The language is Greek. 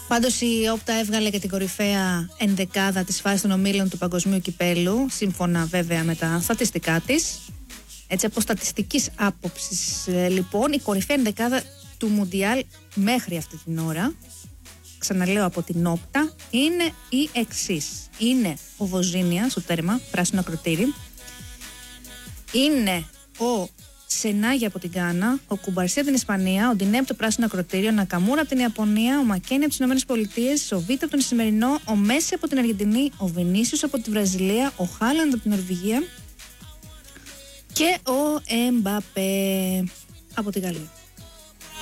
Πάντως η Όπτα έβγαλε και την κορυφαία ενδεκάδα της φάσης των ομίλων του Παγκοσμίου Κυπέλου, σύμφωνα βέβαια με τα στατιστικά της. Έτσι, από στατιστικής άποψης, λοιπόν, η κορυφαία ενδεκάδα του Μουντιάλ μέχρι αυτή την ώρα, ξαναλέω από την Όπτα, είναι η εξής. Είναι ο Βοζίνια στο τέρμα, πράσινο ακροτήρι. Είναι ο Σενάγια από την Γκάνα, ο Κουμπαρσία από την Ισπανία, ο Ντινέ από το πράσινο ακροτήριο, ο Νακαμούρα από την Ιαπωνία, ο Μακένι από τις ΗΠΑ, ο Βίτα από τον Ισημερινό, ο Μέση από την Αργεντινή, ο Βινίσιος από τη Βραζιλία, ο Χάλαντ από την Νορβηγία και ο Εμπαπέ από τη Γαλλία.